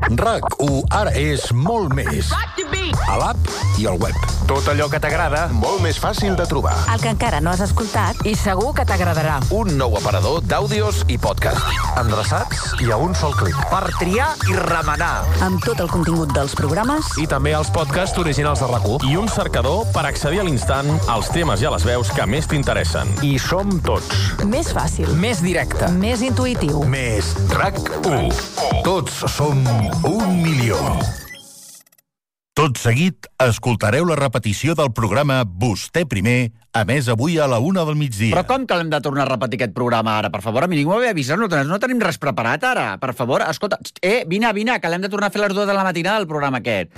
RAC1 ara és molt més. A l'app i al web. Tot allò que t'agrada, molt més fàcil de trobar. El que encara no has escoltat i segur que t'agradarà. Un nou aparador d'àudios i podcast. Endreçats i a un sol clic. Per triar i remenar. Amb tot el contingut dels programes I també els podcasts originals de RAC1 i un cercador per accedir a l'instant als temes i a les veus que més t'interessen. I som tots. més fàcil, Més directe. més intuïtiu. Més RAC1. Tots som 1.000.000. Tot seguit, escoltareu la repetició del programa Vostè primer, emès avui a la 1 del migdia. Però com que l'hem de tornar a repetir aquest programa ara? Per favor, a mi ningú m'havia avisat, no tenim res preparat ara. Per favor, escolta, vine, que l'hem de tornar a fer a les 2 de la matinada del programa aquest.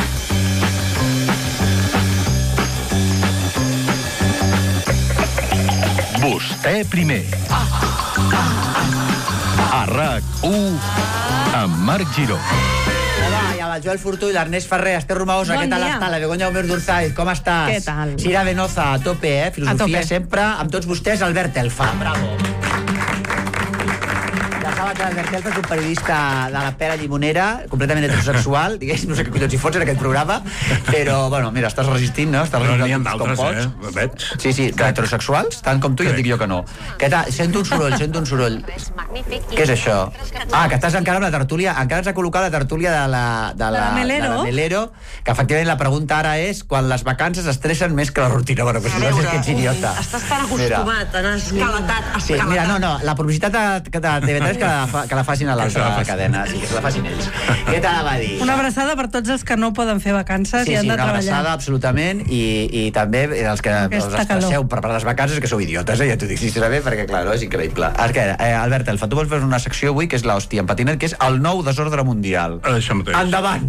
Vostè primer. A RAC1 amb Marc Giró. Hola, i amb el Joel Fortú i l'Ernest Ferrer, Esther Romagosa, què tal està? La Begoña Homer d'Urzaiz, com estàs? Què tal? Cira Venoza, a tope, filosofia sempre, amb tots vostès, Albert Elfa. Bravo. Ja saben que l'Albert Elfa és un periodista de la Pera Llimonera, completament heterosexual, diguéssim, no sé què collons hi fots en aquest programa, però, bueno, mira, estàs resistint, no? Estàs resistint n'hi ha d'altres, veig. Sí, heterosexuals, tant com tu, ja et dic jo que no. Què tal? Sento un soroll. Què és això? Que estàs encara amb la tertúlia, encara ens ha col·locat la tertúlia de la Melero, que efectivament la pregunta ara és quan les vacances estressen més que la rutina. Bueno, però si no és que ets idiota. Estàs tan acostumat a anar escalatat. Sí, mira, no, la publicitat de TV3 que la facin a l'altra cadena, sí, que se la facin ells. Què t'ha de dir? Una abraçada per tots els que no poden fer vacances i han de treballar. Sí, una abraçada, absolutament, i també els que us estresseu per les vacances, que sou idiotes, ja t'ho dic sincerament, perquè, clar, és increïble. Albert Elfa, tu vols fer una secció avui que és l'hòstia en patinet, que és el nou desordre mundial. Això mateix. Endavant!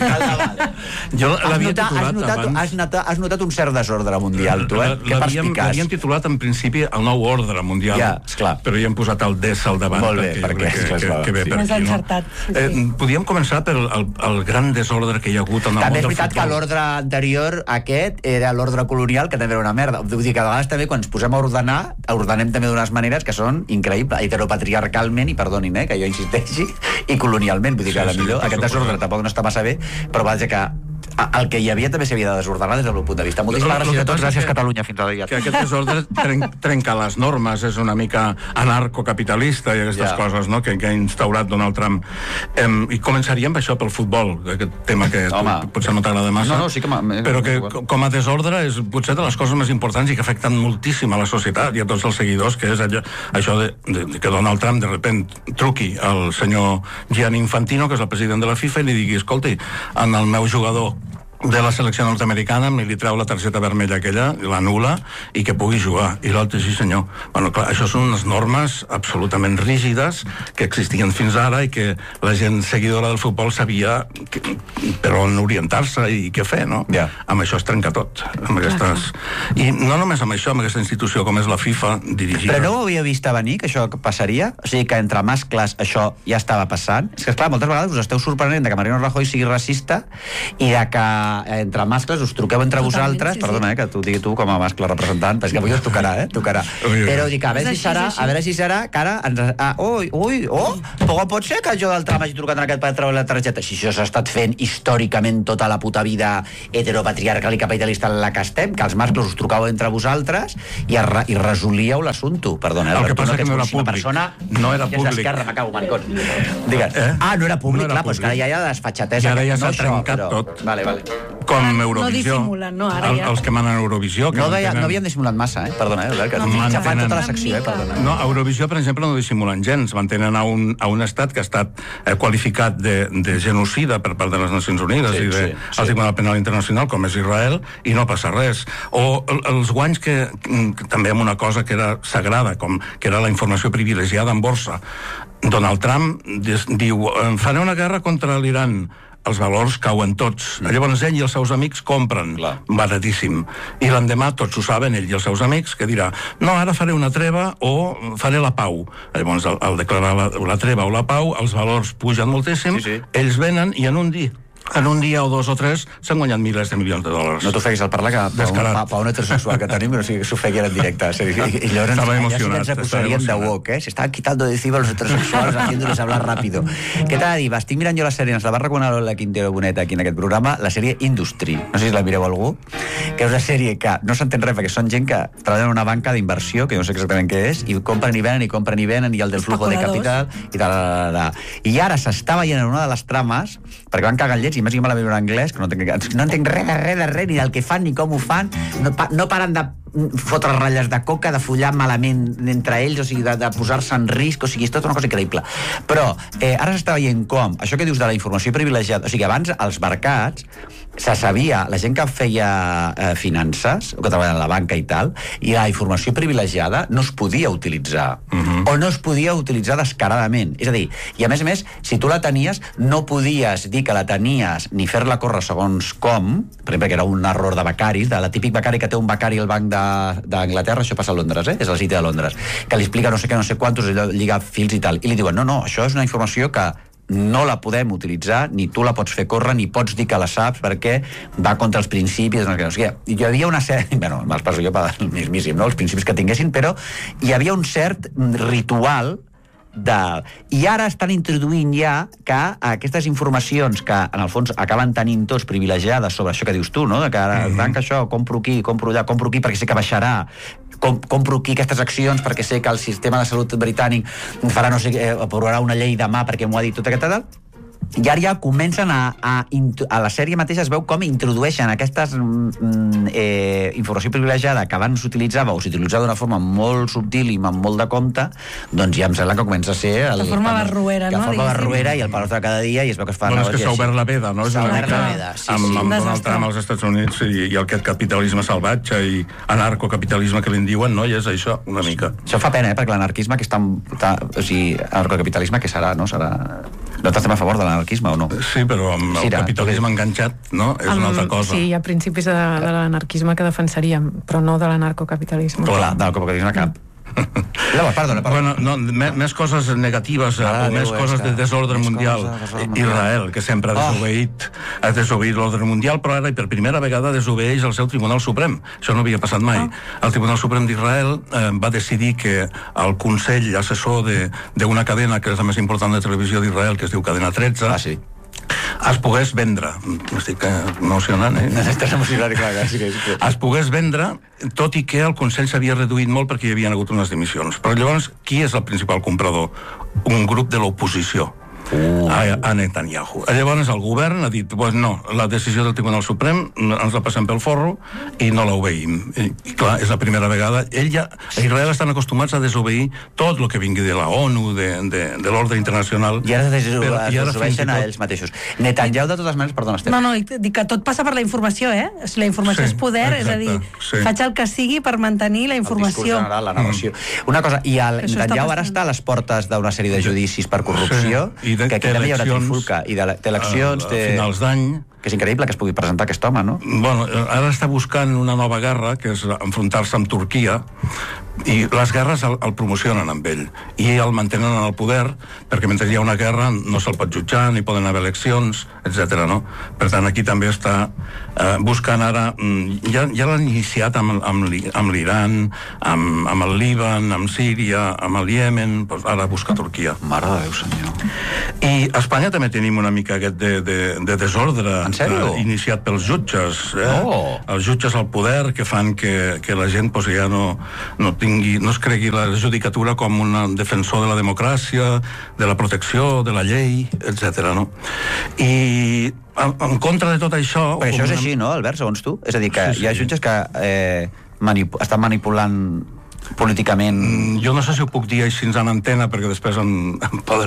Jo l'havia titulat abans. Has notat un cert desordre mundial, tu, Que perspicaç. L'havíem titulat, en principi, el nou ordre mundial. Ja, esclar. Però hi hem posat el des al davant. Molt bé, perquè que ve per més aquí, encertat. Podíem començar per el gran desordre que hi ha hagut en el món també del és veritat futbol. que l'ordre anterior, aquest, era l'ordre colonial, que també era una merda. Vull dir que a vegades també quan ens posem a ordenar, ordenem també d'unes maneres que són increïbles, heteropatriarcalment, i perdonin, que jo insisteixi, i colonialment. Vull dir que potser aquest desordre tampoc no està massa bé, però vaja que el que hi havia també s'havia de desordenar des del meu punt de vista. Moltíssimes gràcies a tots, gràcies Catalunya, fins ara. Que aquest desordre trenca les normes, és una mica anarcocapitalista i aquestes coses, no?, que ha instaurat Donald Trump. I començaríem amb això pel futbol, aquest tema que potser no t'agrada massa, però que com a desordre és potser de les coses més importants i que afecten moltíssim a la societat i a tots els seguidors, que és això de que Donald Trump de repent truqui al senyor Gianni Infantino, que és el president de la FIFA, i li digui, escolti, en el meu jugador de la selecció nord-americana li treu la targeta vermella aquella, l'anul·la i que pugui jugar. I l'altre, sí senyor. Bueno, clar, això són unes normes absolutament rígides que existien fins ara i que la gent seguidora del futbol sabia per on orientar-se i què fer, no? Amb això es trenca tot. I no només amb això, amb aquesta institució com és la FIFA dirigida. Però no ho havia vist a venir, que això passaria? O sigui, que entre mascles això ja estava passant? És que, esclar, moltes vegades us esteu sorprenent de que Mariano Rajoy sigui racista i de que entre mascles us truqueu entre vosaltres, perdona, que t'ho digui tu com a mascle representant, perquè avui us tocarà, tocarà. Però dic, a veure si serà que ara pot ser que jo del tram hagi trucat en aquest per treure la targeta? Si això s'ha estat fent històricament tota la puta vida heteropatriarcal i capitalista en la que estem, que els mascles us trucau entre vosaltres i resolíeu l'assumpte. Perdona, el que passa que no era públic. No era públic. D'esquerra, m'acabo, maricón. Digues. No era públic, clar, però és que ara ja hi ha desfatxatesa. I ara ja s'ha trencat tot. Vale. Com Eurovisió. No dissimulen, no, ara ja. Els que manen Eurovisió. No havíem dissimulat massa, perdona, que fan tota la secció, perdona. No, Eurovisió, per exemple, no dissimulen gens. Mantenen a un estat que ha estat qualificat de genocida per part de les Nacions Unides i del Tribunal Penal Internacional, com és Israel, i no passa res. O els guanys que també amb una cosa que era sagrada, com que era la informació privilegiada en borsa. Donald Trump diu, faré una guerra contra l'Iran. Els valors cauen tots. Llavors ell i els seus amics compren baratíssim. I l'endemà tots ho saben, ell i els seus amics, que dirà, no, ara faré una treva o faré la pau. Llavors, al declarar la treva o la pau, els valors pugen moltíssim, ells venen i en un dia en un dia o 2 o 3 s'han guanyat milers de milions de dòlars. No t'ofeguis al parlar, que pa un heterosexual que tenim, no sigui que s'ofegui en directe. I llavors ens acusaríem de woke, Se estaban quitando de encima los heterosexuals haciéndoles hablar rápido. Què t'ha de dir? Estic mirant jo la sèrie, ens la va recomanar la Quintero Bonet aquí en aquest programa, la sèrie Industry. No sé si la mireu algú, que és una sèrie que no s'entén res, perquè són gent que treballen en una banca d'inversió, que no sé exactament què és, i compren i venen, i el del flujo de capital, i tal. I ara s'està veient en una de les trames, perquè van cagar llets, i més que me la veure en anglès, que no entenc res, ni del que fan, ni com ho fan, no paren de fotre ratlles de coca, de follar malament entre ells, o sigui, de posar-se en risc, o sigui, és tota una cosa increïble. Però ara s'està veient com, això que dius de la informació privilegiada, o sigui, abans als mercats se sabia, la gent que feia finances, o que treballa a la banca i tal, i la informació privilegiada no es podia utilitzar, o no es podia utilitzar descaradament. És a dir, i a més, si tu la tenies, no podies dir que la tenies ni fer-la córrer segons com, per exemple, que era un error de becaris, de la típic becari que té un becari al banc d'Anglaterra, això passa a Londres, és la City de Londres, que li explica no sé què, no sé quantos, lligar fils i tal, i li diuen, no, això és una informació que no la podem utilitzar, ni tu la pots fer córrer, ni pots dir que la saps, perquè va contra els principis. No sé què. Hi havia una sèrie... Bueno, me'ls passo jo pel mismíssim, no?, els principis que tinguessin, però hi havia un cert ritual i ara estan introduint ja que aquestes informacions que en el fons acaben tenint tots privilegiades sobre això que dius tu, no?, que ara banca això, compro aquí, compro allà, compro aquí perquè sé que baixarà, compro aquí aquestes accions perquè sé que el sistema de salut britànic farà no sé què, aprovarà una llei demà perquè m'ho ha dit tot aquest tal. I ara ja comencen a la sèrie mateixa es veu com introdueixen aquestes informació privilegiada que abans s'utilitzava o s'utilitzava d'una forma molt subtil i amb molt de compte, doncs ja em sembla que comença a ser la forma barruera, no? La forma barruera i el Palau de cada dia, i es veu que es fa... Bueno, és que s'ha obert la veda, no? S'ha obert la veda, sí. Amb Donald Trump als Estats Units i aquest capitalisme salvatge i anarcocapitalisme que li en diuen, no? I és això, una mica. Això fa pena, perquè l'anarquisme que està... O sigui, anarcocapitalisme què serà, no? Nosaltres estem a favor de l'anarquisme o no? Sí, però amb el capitalisme enganxat, no? És una altra cosa. Sí, hi ha principis de l'anarquisme que defensaríem, però no de l'anarcocapitalisme. Clar, de l'anarcocapitalisme cap. Perdona. Bueno, no, més coses negatives o més coses de desordre mundial. Israel, que sempre ha desobeït l'ordre mundial, però ara per primera vegada desobeeix el seu Tribunal Suprem. Això no havia passat mai. El Tribunal Suprem d'Israel va decidir que el Consell Assessor d'una cadena que és la més important de televisió d'Israel, que es diu Cadena 13, es pogués vendre, m'estic emocionant, Estàs emocionant, clar, sí. Es pogués vendre, tot i que el Consell s'havia reduït molt perquè hi havia hagut unes dimissions. Però llavors, qui és el principal comprador? Un grup de l'oposició. A Netanyahu. Llavors el govern ha dit, pues no, la decisió del Tribunal Suprem ens la passem pel forro i no l'obeïm. I clar, és la primera vegada. A Israel estan acostumats a desobeir tot el que vingui de la ONU, de l'ordre internacional. I ara desobeeixen a ells mateixos. Netanyahu, de totes maneres, perdona, Esther. No, dic que tot passa per la informació, La informació és poder, és a dir, faig el que sigui per mantenir la informació. El discurs general, la narració. Una cosa, i el Netanyahu ara està a les portes d'una sèrie de judicis per corrupció, que aquí també hi haurà trifulca, i té eleccions, té... finals d'any... Que és increïble que es pugui presentar aquest home, no? Bueno, ara està buscant una nova guerra, que és enfrontar-se amb Turquia, i les guerres el promocionen amb ell, i el mantenen en el poder, perquè mentre hi ha una guerra no se'l pot jutjar, ni poden haver eleccions, etc. No? Per tant, aquí també està buscant ara... Ja l'han iniciat amb l'Iran, amb el Líban, amb Síria, amb el Iemen, doncs ara busca Turquia. Mare de Déu, senyor. I a Espanya també tenim una mica aquest de desordre iniciat pels jutges. Els jutges al poder que fan que la gent ja no es cregui la judicatura com un defensor de la democràcia, de la protecció, de la llei, etc. No? I en contra de tot això... Perquè això és així, no, Albert, segons tu? És a dir, que hi ha jutges que estan manipulant políticament... Jo no sé si ho puc dir així en antena, perquè després em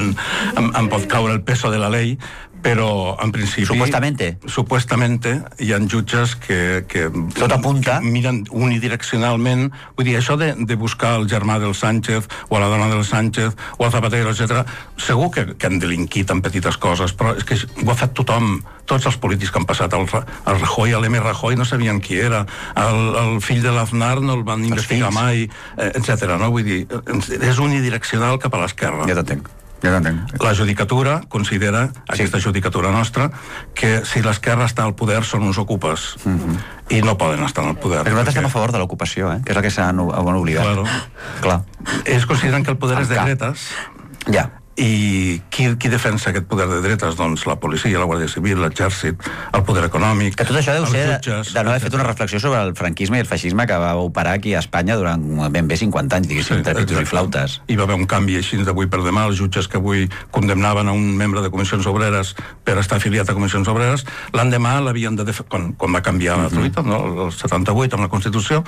pot caure el peso de la llei, però en principi... Supuestamente hi ha jutges que tot apunta, que miren unidireccionalment. Vull dir, això de buscar el germà del Sánchez o la dona del Sánchez o el Zapatero, etc. Segur que han delinquit en petites coses, però és que ho ha fet tothom. Tots els polítics que han passat, el Rajoy, l'M. Rajoy, no sabien qui era, el fill de l'Aznar no el van investigar mai, etc. No? Vull dir, és unidireccional cap a l'esquerra. Ja t'entenc. La judicatura considera, aquesta judicatura nostra, que si l'esquerra està al poder són uns ocupes i no poden estar al poder. Però nosaltres estem a favor de l'ocupació, que és el que s'han oblidat. Clar. Ells consideren que el poder és de dretes. Ja. I qui defensa aquest poder de dretes? Doncs la policia, la Guàrdia Civil, l'exèrcit, el poder econòmic, que tot això deu ser jutges, de no haver fet una reflexió sobre el franquisme i el feixisme que va operar aquí a Espanya durant ben bé 50 anys, diguéssim, entre pitos i flautes. Hi va haver un canvi així d'avui per demà. Els jutges que avui condemnaven a un membre de Comissions Obreres per estar afiliat a Comissions Obreres, l'endemà l'havien de... Quan va canviar la truita, el 78, amb la Constitució,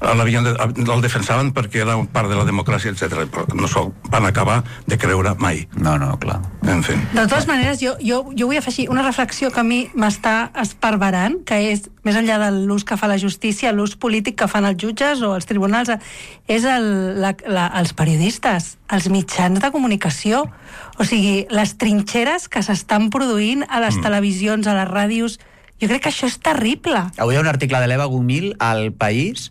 el defensaven perquè era part de la democràcia, etc. Però no s'ho van acabar de creure mai. No, clar. En fi. De totes maneres, jo vull afegir una reflexió que a mi m'està esparverant, que és, més enllà de l'ús que fa la justícia, l'ús polític que fan els jutges o els tribunals, és els periodistes, els mitjans de comunicació. O sigui, les trinxeres que s'estan produint a les televisions, a les ràdios. Jo crec que això és terrible. Avui hi ha un article de l'Eva Gumil al País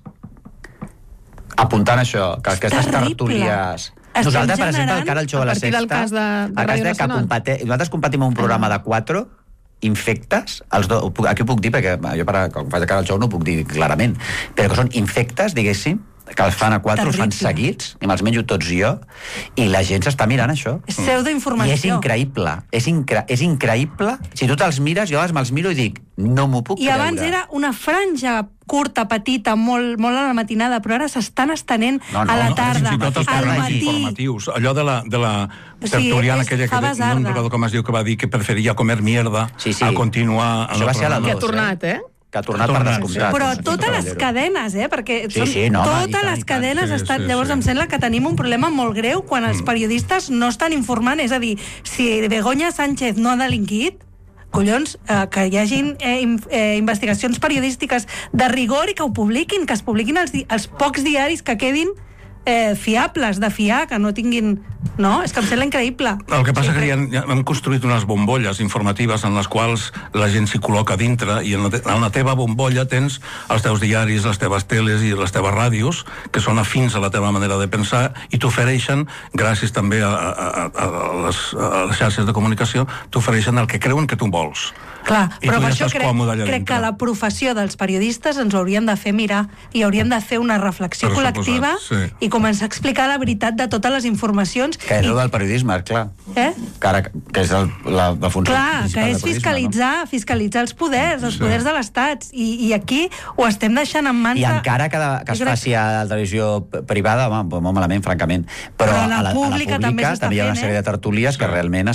apuntant això, que aquestes tertúlies... Nosaltres, per exemple, el cara al xou a la Sexta, del cas de Ràdio Nacional. Nosaltres competim un programa de 4 infectes, aquí ho puc dir perquè jo quan faig cara al xou no ho puc dir clarament, però que són infectes, diguéssim, que els fan a 4, els fan seguits, i me'ls menjo tots jo, i la gent s'està mirant això. És pseudoinformació. I és increïble, és increïble. Si tu te'ls mires, jo me'ls miro i dic, no m'ho puc creure. I abans era una franja curta, petita, molt a la matinada, però ara s'estan estenent a la tarda, al matí. Informatius. Allò de la tertuliana aquella que no recordo com es diu, que va dir que preferia comer mierda a continuar... Això va ser a la 2. Que ha tornat, que ha tornat per descomptat. Però totes les cadenes, perquè totes les cadenes estan... Llavors em sembla que tenim un problema molt greu quan els periodistes no estan informant, és a dir, si Begoña Sánchez no ha delinquit, collons, que hi hagin investigacions periodístiques de rigor i que ho publiquin, que es publiquin els pocs diaris que quedin fiables, de fiar, que no tinguin... No? És que em sembla increïble. El que passa que hem construït unes bombolles informatives en les quals la gent s'hi col·loca dintre i en la teva bombolla tens els teus diaris, les teves teles i les teves ràdios, que són afins a la teva manera de pensar i t'ofereixen, gràcies també a les xarxes de comunicació, t'ofereixen el que creuen que tu vols. Clar, però per això crec que la professió dels periodistes ens ho haurien de fer mirar i hauríem de fer una reflexió col·lectiva i començar a explicar la veritat de totes les informacions. Que és el del periodisme, clar. Que és la funció. Clar, que és fiscalitzar els poders de l'Estat. I aquí ho estem deixant en mans... I encara que es faci a la televisió privada, molt malament, francament. Però a la pública també hi ha una sèrie de tertúlies que realment...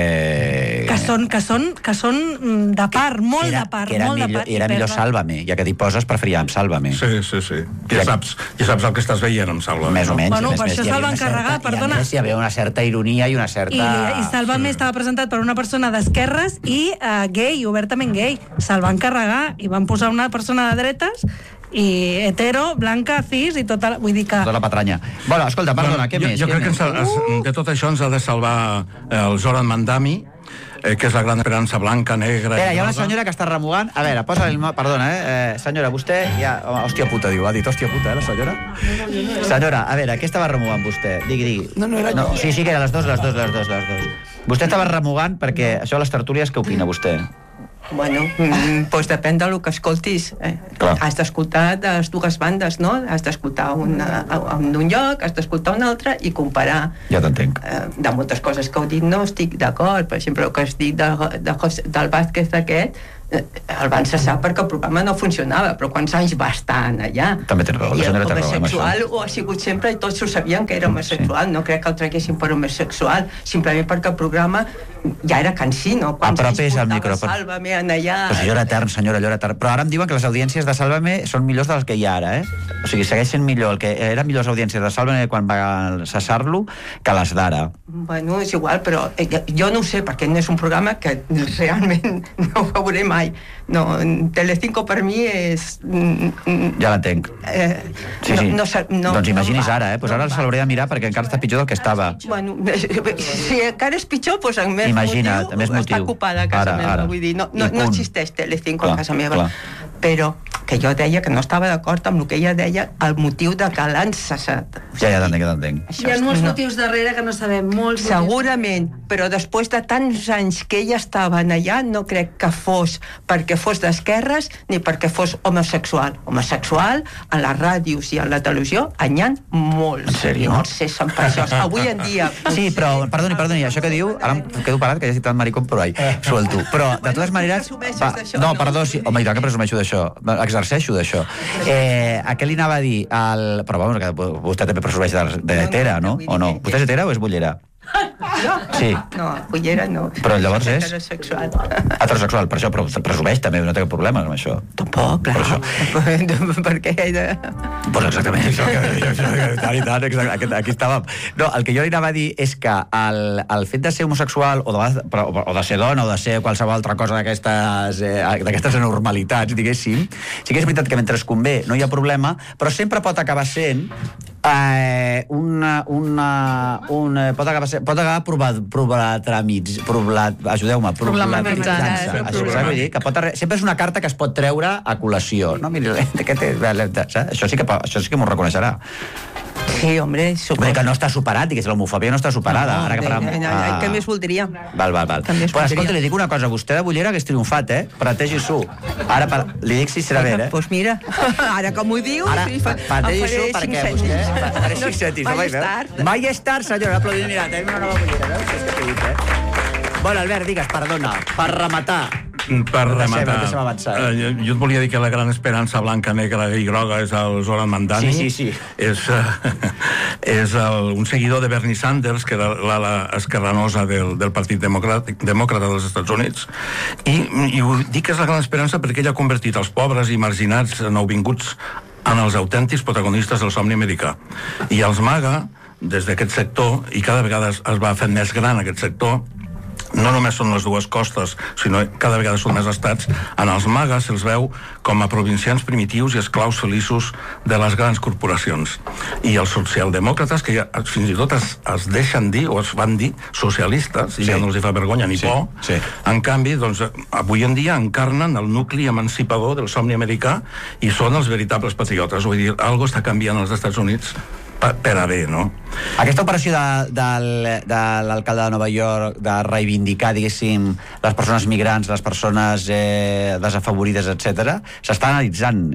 Que són de part, molt de part. Era millor Sálvame, ja que t'hi poses preferíem Sálvame. Sí. Ja saps el que estàs veient amb Sálvame. Més o menys. Bueno, per això se'l van carregar, perdona. Hi havia una certa ironia i una certa... I Sálvame estava presentat per una persona d'esquerres i gay, obertament gay. Se'l van carregar i van posar una persona de dretes i hetero, blanca, cis i tota la... Vull dir que... Tota la patranya. Bueno, escolta, perdona, què més? Jo crec que de tot això ens ha de salvar el Zoran Mandami, que és la gran esperança blanca, negra... Espera, hi ha una senyora que està remugant... A veure, posa-li el... Perdona, senyora, vostè... Hòstia puta, diu, ha dit hòstia puta, la senyora? Senyora, a veure, què estava remugant vostè? Digui. No era jo. Sí, que eren les dos. Vostè estava remugant perquè això de les tertúlies, què opina vostè? Bueno, doncs depèn del que escoltis. Has d'escoltar de les dues bandes, no? Has d'escoltar d'un lloc, has d'escoltar un altre i comparar. Ja t'entenc. De moltes coses que heu dit no estic d'acord. Per exemple, el que has dit del Vázquez aquest, el van cessar perquè el programa no funcionava, però quants anys va estar allà? També tens raó, la senyora té raó. I el homosexual ho ha sigut sempre i tots ho sabien que era homosexual. No crec que el traguessin per homosexual, simplement perquè el programa ja era cansino. Apropis al micro. Sálvame allà... Però si allò era etern, senyora, allò era etern. Però ara em diuen que les audiències de Sálvame són millors dels que hi ha ara, O sigui, segueix sent millor el que eren millors audiències de Sálvame quan va cessar-lo que les d'ara. Bueno, és igual, però jo no ho sé, perquè no és un programa que realment no ho veuré mai. No, Telecinco per mi és... Ja l'entenc. Doncs imagini's ara, Pues ara s'hauré de mirar perquè encara està pitjor del que estava. Bueno, si encara és pitjor, doncs amb més motiu està ocupada a casa meva. Vull dir, no existeix Telecinco a casa meva. Però que jo deia que no estava d'acord amb el que ella deia, el motiu de que l'han cessat. Ja t'entenc. Hi ha molts motius darrere que no sabem, molts. Segurament, però després de tants anys que ella estava allà, no crec que fos perquè fos d'esquerres ni perquè fos homosexual. Homosexual, a les ràdios i a la televisió, n'hi ha molts. En sèrio? I no sé, són per això. Avui en dia... Sí, però, perdoni, això que diu, ara em quedo parat, que ja he citat maricón, però suelto. Però, de totes maneres... No, perdó, sí, home, i tant que presumeixo d'això, exerceixo d'això. A què li anava a dir? Però, vamos, que vostè també presumeix d'hetera, no? O no? Vostè és hetera o és bullera? No, sí. No, bullera no. Però llavors és... Heterosexual. Heterosexual, per això, però presumeix també, no té cap problema amb això. Tampoc, clar. Perquè... Pues exactament, aquí estàvem. No, el que jo li anava a dir és que el fet de ser homosexual o de ser dona o de ser qualsevol altra cosa d'aquestes anormalitats, diguéssim, sí que és veritat que mentre es convé no hi ha problema, però sempre pot acabar sent pot acabar ajudeu-me, sempre és una carta que es pot treure a col·lació, no? Mira, això sí que m'ho reconeixerà. Sí, hombre, suposo. Que no està superat, que l'homofòbia no està superada. Què més voldria? Val. Però escolta, li dic una cosa, vostè de bullera hagués triomfat, Pretegi-s'ho. Ara, li dic sincerament, Doncs mira, ara com ho dius... Ara, pretegi-s'ho perquè vostè... Faré 5 cèntims, mai és tard, senyora, aplaudint, mira, tenim una nova bullera, veus? És que t'he dit, Bueno, Albert, digues, perdona, per rematar. Jo et volia dir que la gran esperança blanca, negra i groga és el Zoran Mandani. Sí. És un seguidor de Bernie Sanders, que era l'ala esquerranosa del Partit Demòcrata dels Estats Units, i ho dic que és la gran esperança perquè ell ha convertit els pobres i marginats nouvinguts en els autèntics protagonistes del somni americà. I els MAGA, des d'aquest sector, i cada vegada es va fent més gran aquest sector, no només són les dues costes, sinó cada vegada són més estats, en els MAGA se'ls veu com a provincians primitius i esclaus feliços de les grans corporacions. I els socialdemòcrates, que ja fins i tot es deixen dir, o es van dir, socialistes, i ja no els hi fa vergonya ni por, en canvi, doncs, avui en dia encarnen el nucli emancipador del somni americà i són els veritables patriotes. Vull dir, algo està canviant als Estats Units per a bé, no? Aquesta operació de l'alcalde de Nova York de reivindicar, diguéssim, les persones migrants, les persones desafavorides, etc., s'està analitzant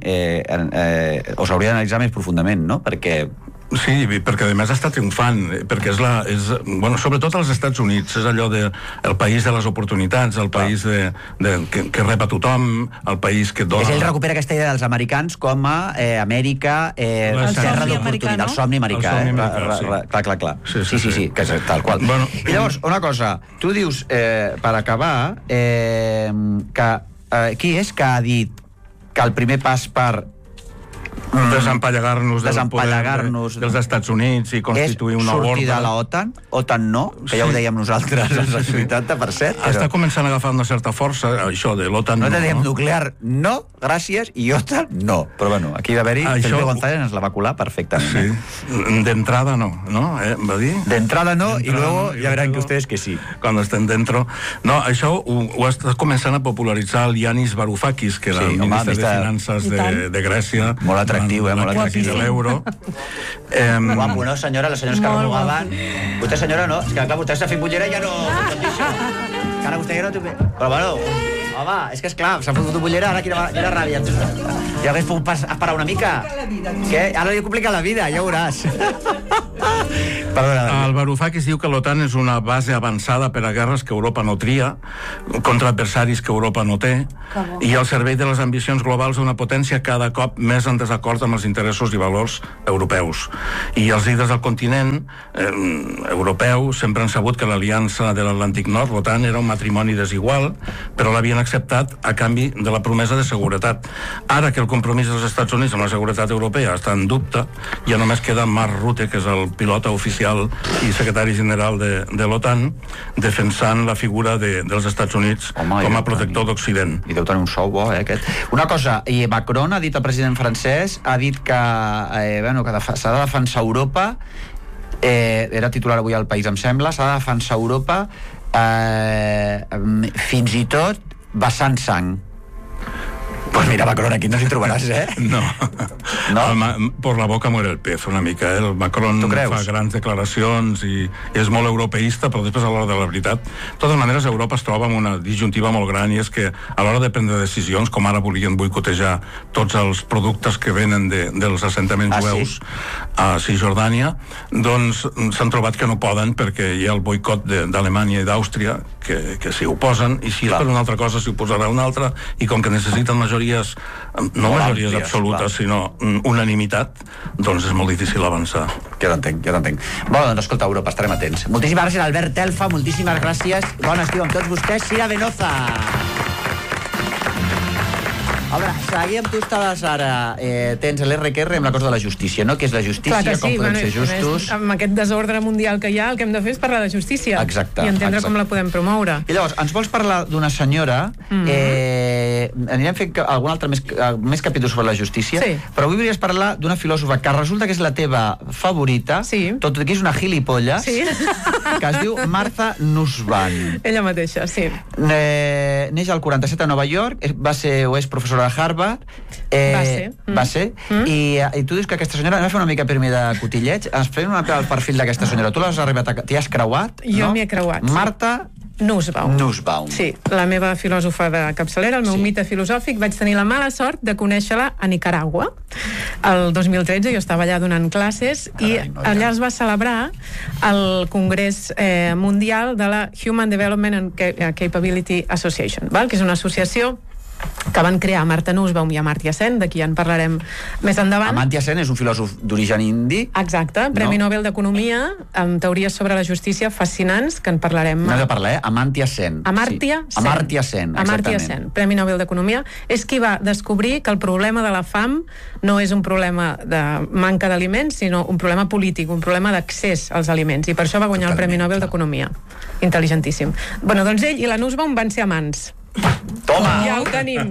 o s'hauria d'analitzar més profundament, no? Perquè... Sí, perquè a més està triomfant, perquè sobretot als Estats Units, és allò el país de les oportunitats, el país que rep a tothom, el país que dona... Ell recupera aquesta idea dels americans com a Amèrica, terra d'oportunitat, el somni americà. Clar. Sí, que és tal qual. I llavors, una cosa, tu dius, per acabar, que qui és que ha dit que el primer pas per desempallegar-nos del poder dels Estats Units i constituir una ordre. És sortir de la OTAN? OTAN no, que ja ho dèiem nosaltres en la 80%. Està començant a agafar una certa força, això de l'OTAN no. No dèiem nuclear no, gràcies, i OTAN no. Però bueno, aquí va haver-hi, Felipe González ens la va colar perfectament. D'entrada no, va dir? D'entrada no, i luego ja veran que ustedes que sí. Cuando estén dentro. No, això ho està començant a popularitzar el Yanis Varoufakis, que era el ministre de Finances de Grècia. Molt atractiu, molt atractiu de l'euro. Guapo, no, senyora? Les senyores que arrugaven. Vostè, senyora, no? És que, clar, vostè s'ha fet bullera i ja no... Ara vostè ja no... Però, bueno, home, és que, esclar, s'ha fotut bullera, ara quina ràbia. Ja hagués pogut esperar una mica. Què? Ara li complica la vida, ja ho veuràs. El Varoufakis diu que l'OTAN és una base avançada per a guerres que Europa no tria, contra adversaris que Europa no té, i al servei de les ambicions globals d'una potència cada cop més en desacord amb els interessos i valors europeus. I els líders del continent europeu sempre han sabut que l'aliança de l'Atlàntic Nord, l'OTAN, era un matrimoni desigual, però l'havien acceptat a canvi de la promesa de seguretat. Ara que el compromís dels Estats Units amb la seguretat europea està en dubte, ja només queda Mark Rutte, que és el pilot oficial i secretari general de l'OTAN, defensant la figura dels Estats Units com a protector d'Occident. I deu tenir un sou bo, aquest. Una cosa, i Macron ha dit, el president francès, ha dit que s'ha de defensar Europa, era titular avui al País, em sembla, s'ha de defensar Europa fins i tot vessant sang. Pues Mira, Macron, aquí no s'hi trobaràs, No. Por la boca muere el pez, una mica. El Macron fa grans declaracions i és molt europeista, però després, a l'hora de la veritat, de totes maneres, Europa es troba amb una disjuntiva molt gran, i és que a l'hora de prendre decisions, com ara volien boicotejar tots els productes que venen dels assentaments jueus a Cisjordània, doncs s'han trobat que no poden, perquè hi ha el boicot d'Alemanya i d'Àustria que s'hi oposen, i si és per una altra cosa s'hi oposarà una altra, i com que necessiten majories, no majories absolutes, sinó unanimitat, doncs és molt difícil avançar. Ja t'entenc. Bueno, doncs escolta, Europa, estarem atents. Moltíssimes gràcies, Albert Telfa, moltíssimes gràcies. Bon estiu amb tots vostès. Cira Venoza. A veure, seguir amb tu estaves ara, tens l'RQR amb la cosa de la justícia, no? Què és la justícia, com podem ser justos... Amb aquest desordre mundial que hi ha, el que hem de fer és parlar de justícia. Exacte. I entendre com la podem promoure. I llavors, ens vols parlar d'una senyora, anirem fent algun altre més capítols sobre la justícia, però avui volies parlar d'una filòsofa que resulta que és la teva favorita, tot i que és una gilipolles, que es diu Martha Nussbaum. Ella mateixa, sí. Neix al 47 a Nova York, va ser o és professora de Harvard, va ser, i tu dius que aquesta senyora, anem a fer una mica primer de cotilleig, ens fem una mica el perfil d'aquesta senyora, tu l'has arribat t'hi has creuat? Jo m'hi he creuat, Martha Nussbaum. Sí, la meva filòsofa de capçalera, el meu mite filosòfic. Vaig tenir la mala sort de conèixer-la a Nicaragua. El 2013 jo estava allà donant classes i allà es va celebrar el Congrés Mundial de la Human Development and Capability Association, que és una associació que van crear Martha Nussbaum i Amartya Sen, d'aquí en parlarem més endavant. Amartya Sen és un filòsof d'origen indi. Exacte, Premi Nobel d'Economia, amb teories sobre la justícia fascinants, que en parlarem. No he de parlar, Amartya Sen. Amartya Sen, Premi Nobel d'Economia, és qui va descobrir que el problema de la fam no és un problema de manca d'aliments, sinó un problema polític, un problema d'accés als aliments, i per això va guanyar el Premi Nobel d'Economia. Intel·ligentíssim. Bueno, doncs ell i la Nussbaum van ser amants. Toma! Ja ho tenim.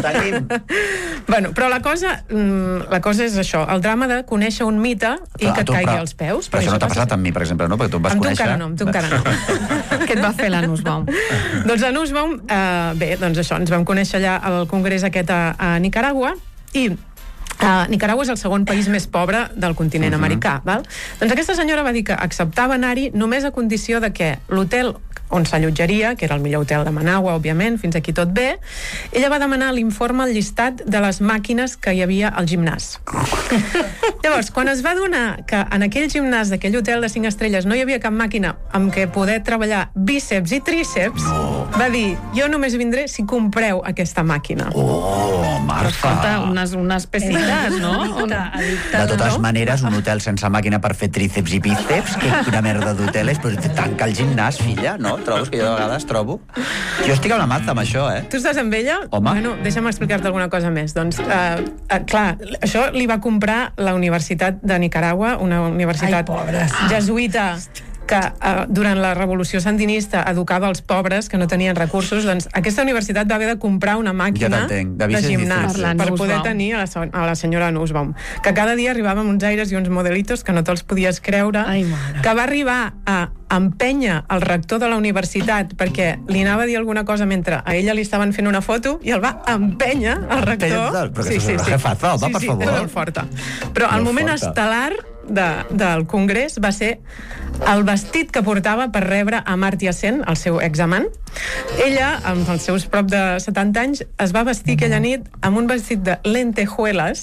Bueno, però la cosa és això, el drama de conèixer un mite i que et caigui als peus. Però això no t'ha passat amb mi, per exemple, no? Perquè tu em vas conèixer... Amb tu encara no. Què et va fer la Nussbaum? Doncs la Nussbaum, bé, doncs això, ens vam conèixer allà al congrés aquest a Nicaragua, i Nicaragua és el segon país més pobre del continent americà, val? Doncs aquesta senyora va dir que acceptava anar-hi només a condició de que l'hotel on s'allotjaria, que era el millor hotel de Managua, òbviament, fins aquí tot bé, ella va demanar l'informe al llistat de les màquines que hi havia al gimnàs. Llavors, quan es va adonar que en aquell gimnàs d'aquell hotel de 5 estrelles no hi havia cap màquina amb què poder treballar bíceps i tríceps, va dir, jo només vindré si compreu aquesta màquina. Oh, Martha! Unes pesites, no? De totes maneres, un hotel sense màquina per fer tríceps i bíceps, quina merda d'hotel és, però tanca el gimnàs, filla, no? Trobes que jo de vegades trobo? Jo estic amb la Martha amb això, Tu estàs amb ella? Home. Bueno, deixa'm explicar-te alguna cosa més. Doncs, clar, això li va comprar la Universitat de Nicaragua, una universitat jesuïta que durant la revolució sandinista educava els pobres que no tenien recursos. Doncs aquesta universitat va haver de comprar una màquina de gimnàs per poder tenir a la senyora Nussbaum, que cada dia arribava amb uns aires i uns modelitos que no te'ls podies creure, que va arribar a empènyer el rector de la universitat perquè li anava a dir alguna cosa mentre a ella li estaven fent una foto i el va empènyer el rector. Però que és una jefaza, per favor. És molt forta. Però el moment estel·lar del congrés va ser el vestit que portava per rebre Amartya Sen, el seu examant. Ella, amb els seus prop de 70 anys, es va vestir aquella nit amb un vestit de lentejuelas,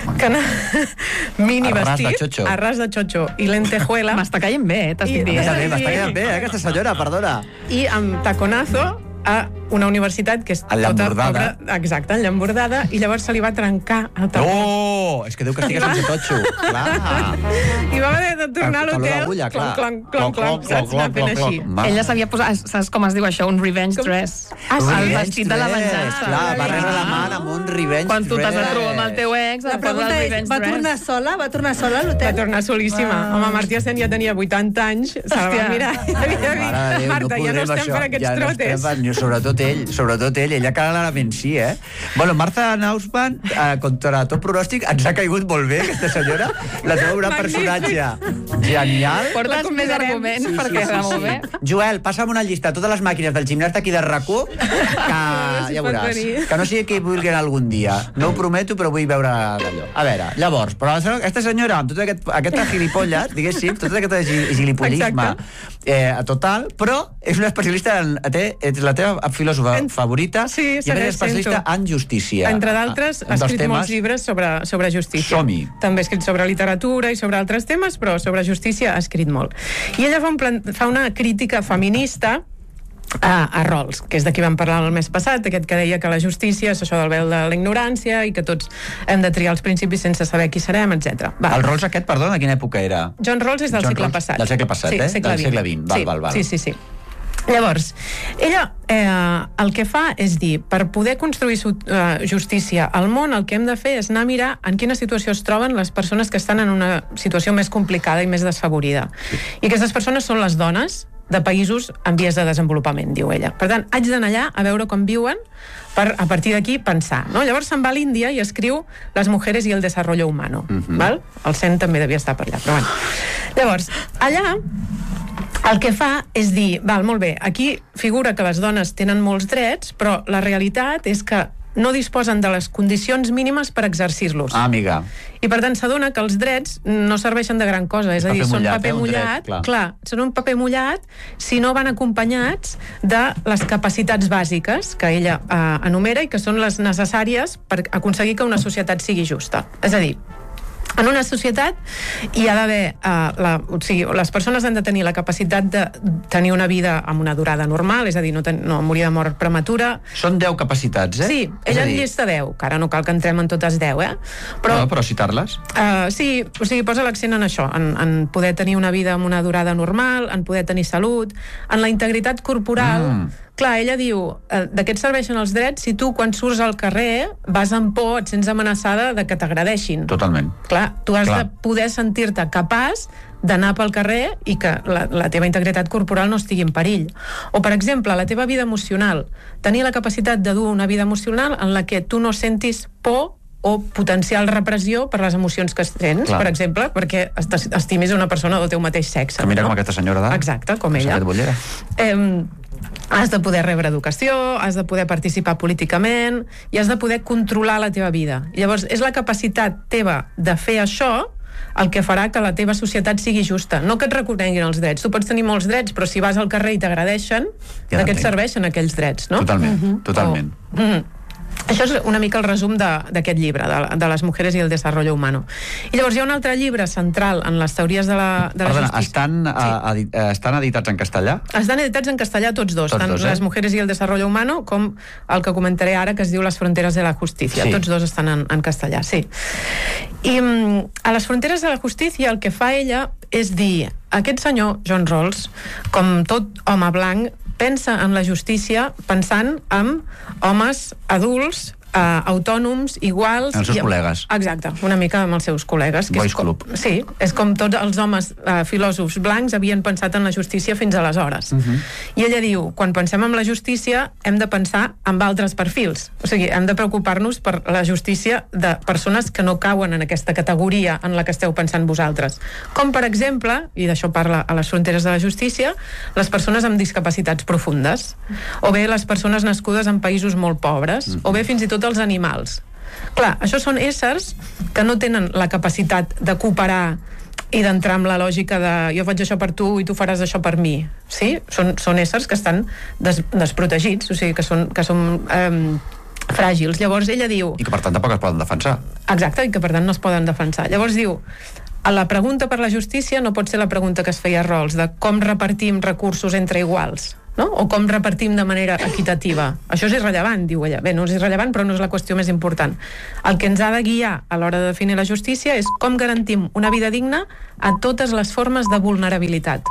mini vestit, a ras de xocho i lentejuela. M'està caient bé, t'estic dient. M'està caient bé, aquesta senyora, perdona. I amb taconazo a una universitat que és tota pobra, exacte, enllambordada, i llavors se li va trencar el tacó. Oh, és que deu que estigues sense totxo. Clar. I va haver de tornar a l'hotel, clonc, saps? Anar fent així. Ella s'havia posat, saps com es diu això? Un revenge dress. El vestit de la venjança. Clar, va rebre la mà amb un revenge dress. Quan tu t'has de trobar amb el teu ex, la pregunta és, va tornar sola? Va tornar sola a l'hotel? Va tornar solíssima. Home, Amartya Sen ja tenia 80 anys, se la va mirar i havia dit, Marta, ja no estem per aquests trotes. Sobretot sobretot ell, ella clarament sí, Bueno, Martha Nussbaum, contra tot pronòstic, ens ha caigut molt bé, aquesta senyora, la teva un personatge genial. Portes més arguments perquè de molt bé. Joel, passa'm una llista de totes les màquines del gimnàs d'aquí de RAC1, que ja veuràs, que no sigui que hi vulguin algun dia. No ho prometo, però vull veure d'allò. A veure, llavors, però aquesta senyora, amb tot aquesta gilipolles, diguéssim, tot aquest gilipollisme total, però és una especialista, és la teva filòsofa favorita, i a més és especialista en justícia. Entre d'altres, ha escrit molts llibres sobre justícia. Som-hi. També ha escrit sobre literatura i sobre altres temes, però sobre justícia ha escrit molt. I ella fa una crítica feminista a Rawls, que és de qui vam parlar el mes passat, aquest que deia que la justícia és això del vel de la ignorància i que tots hem de triar els principis sense saber qui serem, etc. El Rawls aquest, perdó, de quina època era? John Rawls és del segle passat. Del segle passat, del segle XX. Val. Sí. Llavors, ella el que fa és dir, per poder construir justícia al món, el que hem de fer és anar a mirar en quina situació es troben les persones que estan en una situació més complicada i més desfavorida. I aquestes persones són les dones de països en vies de desenvolupament, diu ella. Per tant, haig d'anar allà a veure com viuen per, a partir d'aquí, pensar. No? Llavors se'n va a l'Índia i escriu Les mujeres y el desarrollo humano. Val? El Sen també devia estar per allà, però bueno. Llavors, allà el que fa és dir, val, molt bé, aquí figura que les dones tenen molts drets, però la realitat és que no disposen de les condicions mínimes per exercir-los. Amiga. I per tant s'adona que els drets no serveixen de gran cosa, és a dir, són paper mullat, són un paper mullat si no van acompanyats de les capacitats bàsiques que ella enumera i que són les necessàries per aconseguir que una societat sigui justa. És a dir, en una societat hi ha d'haver les persones han de tenir la capacitat de tenir una vida amb una durada normal, és a dir, no morir de mort prematura. Són 10 capacitats, Sí, ella en llista 10, que ara no cal que entrem en totes 10, Però citar-les? Sí, o sigui, posa l'accent en això, en poder tenir una vida amb una durada normal, en poder tenir salut, en la integritat corporal. Clar, ella diu, de què et serveixen els drets si tu, quan surts al carrer, vas amb por, et sents amenaçada de que t'agredeixin? Totalment. Clar, tu has de poder sentir-te capaç d'anar pel carrer i que la teva integritat corporal no estigui en perill. O, per exemple, la teva vida emocional. Tenir la capacitat de dur una vida emocional en la que tu no sentis por o potencial repressió per les emocions que tens, per exemple, perquè estimis una persona del teu mateix sexe. Que mira com aquesta senyora d'ara. Exacte, com ella. Has de poder rebre educació, has de poder participar políticament i has de poder controlar la teva vida. Llavors, és la capacitat teva de fer això el que farà que la teva societat sigui justa. No que et reconeguin els drets. Tu pots tenir molts drets, però si vas al carrer i t'agradeixen, de què et serveixen aquells drets, no? Totalment. Això és una mica el resum d'aquest llibre, de les mujeres i el desarrollo humano. I llavors hi ha un altre llibre central en les teories de la justícia. Estan editats en castellà? Estan editats en castellà tots dos, tant Les mujeres y el desarrollo humano com el que comentaré ara, que es diu Las fronteras de la justicia. Tots dos estan en castellà, sí. I a Les fronteres de la justicia el que fa ella és dir, aquest senyor, John Rawls, com tot home blanc, pensa en la justícia pensant en homes adults, autònoms, iguals... Els seus col·legues. Exacte, una mica amb els seus col·legues. Boys Club. Sí, és com tots els homes filòsofs blancs havien pensat en la justícia fins aleshores. I ella diu, quan pensem en la justícia hem de pensar en altres perfils. O sigui, hem de preocupar-nos per la justícia de persones que no cauen en aquesta categoria en la que esteu pensant vosaltres. Com, per exemple, i d'això parla a Les fronteres de la justícia, les persones amb discapacitats profundes, o bé les persones nascudes en països molt pobres, o bé fins i tot els animals. Clar, això són éssers que no tenen la capacitat de cooperar i d'entrar amb la lògica de jo faig això per tu i tu faràs això per mi. Sí? Són éssers que estan desprotegits, o sigui, que són fràgils. Llavors ella diu... I que per tant tampoc es poden defensar. Exacte, i que per tant no es poden defensar. Llavors diu, la pregunta per la justícia no pot ser la pregunta que es feia a Rawls, de com repartim recursos entre iguals, no? O com repartim de manera equitativa. Això és irrellevant, diu ella. Bé, no és irrellevant, però no és la qüestió més important. El que ens ha de guiar a l'hora de definir la justícia és com garantim una vida digna a totes les formes de vulnerabilitat.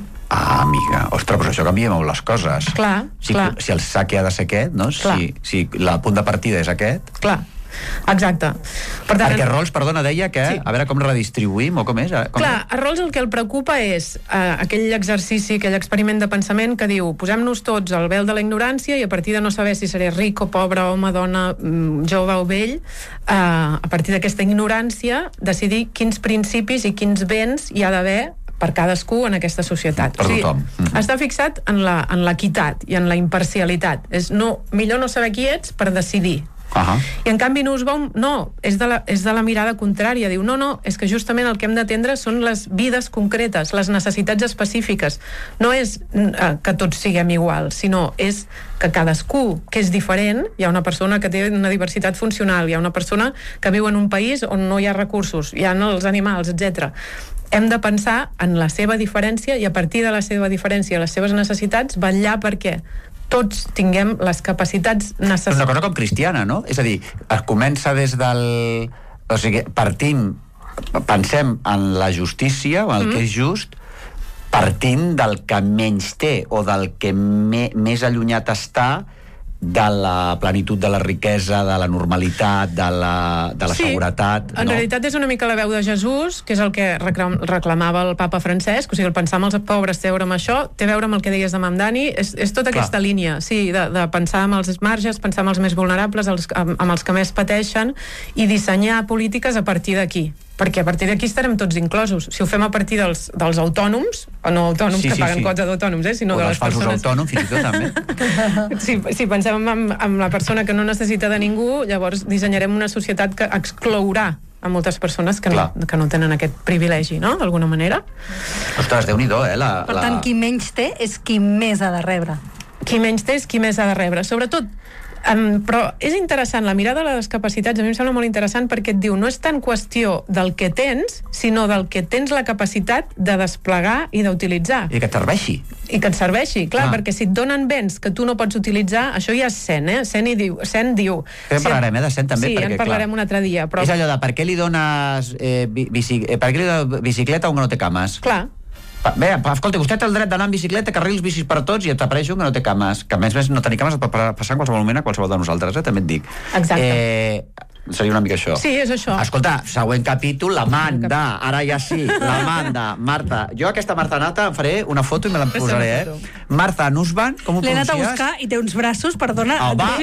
Amiga, ostres, però això canvia molt les coses. Clar. Si el saque ha de ser aquest, no? Si el punt de partida és aquest... Clar. Exacte. Perquè Rawls, perdona, deia que a veure com redistribuïm o com és. Clar, a Rawls el que el preocupa és aquell exercici, aquell experiment de pensament que diu, posem-nos tots al vel de la ignorància i a partir de no saber si seré ric o pobre, home, dona, jove o vell, a partir d'aquesta ignorància decidir quins principis i quins béns hi ha d'haver per cadascú en aquesta societat. Per tothom. Està fixat en l'equitat i en la imparcialitat. Millor no saber qui ets per decidir. I en canvi Nussbaum no, és de la mirada contrària, diu no, és que justament el que hem d'atendre són les vides concretes, les necessitats específiques, no és que tots siguem iguals, sinó és que cadascú que és diferent, hi ha una persona que té una diversitat funcional, hi ha una persona que viu en un país on no hi ha recursos, hi ha els animals, etc. Hem de pensar en la seva diferència i a partir de la seva diferència i les seves necessitats vetllar perquè tots tinguem les capacitats necessàries. Una cosa com cristiana, no? És a dir, es comença des del... O sigui, pensem en la justícia, o en el que és just, partint del que menys té, o del que més allunyat està de la plenitud de la riquesa, de la normalitat, de la seguretat. En realitat és una mica la veu de Jesús, que és el que reclamava el papa Francesc, o sigui, el pensar en els pobres té a veure amb això, té a veure amb el que deies de Mamdani, és tota aquesta línia, sí, de pensar en els marges, pensar en els més vulnerables, amb els que més pateixen, i dissenyar polítiques a partir d'aquí. Perquè a partir d'aquí estarem tots inclosos. Si ho fem a partir dels autònoms, o no autònoms que paguen quota d'autònoms, sinó de les persones... O dels falsos autònoms, fins i tot també. Si pensem en la persona que no necessita de ningú, llavors dissenyarem una societat que exclourà a moltes persones que no tenen aquest privilegi, no?, d'alguna manera. Ostres, Déu-n'hi-do, Per tant, qui menys té és qui més ha de rebre. Qui menys té és qui més ha de rebre. Sobretot, però és interessant, la mirada de les capacitats a mi em sembla molt interessant perquè et diu no és tant qüestió del que tens, sinó del que tens la capacitat de desplegar i d'utilitzar. I que et serveixi. I que et serveixi, clar, perquè si et donen béns que tu no pots utilitzar, això ja és Sen, Sen diu... En parlarem, de Sen també, perquè, en parlarem un altre dia, però... És allò de per què li dones bicicleta a un que no té cames? Clar. Bé, escolta, vostè té el dret d'anar en bicicleta, carrils bicis per tots i et t'apareix un que no té cames. Que a més no tenir cames et pot passar en qualsevol moment a qualsevol de nosaltres, també et dic. Exacte. Seria una mica això. Sí, és això. Escolta, següent capítol, l'Amanda. Ara ja sí, l'Amanda. Marta. Jo aquesta Marta Nata em faré una foto i me la posaré, Marta Nussbaum, com ho pronuncies? L'he anat a buscar i té uns braços, perdona.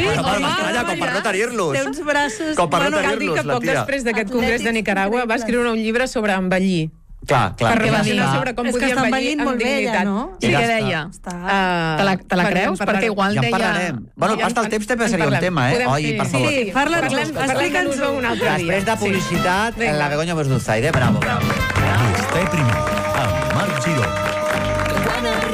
Com per no tenir-los. Té uns braços... Com per no tenir-los, la tia. Cal dir que poc després d'aquest congrés de Nicaragua va escriure un llibre sobre envellir. Clar. Per reflexionar sobre com podia envellir amb dignitat. Sí, què deia? Te la creus? Perquè igual deia... Ja en parlarem. Bueno, pas del temps també seria un tema, Oi, per favor. Sí, explica'ns-ho un altre dia. Després de publicitat, la Begoña Bosdúzaide. Bravo.